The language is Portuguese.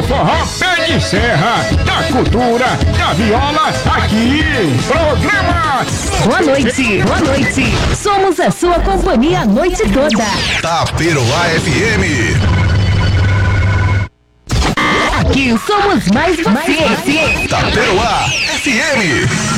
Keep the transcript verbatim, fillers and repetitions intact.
forró pé de serra, da cultura, da viola, aqui, programa. Boa noite, boa noite. Somos a sua companhia a noite toda. Taperoá F M. Aqui somos mais você. Taperoá F M.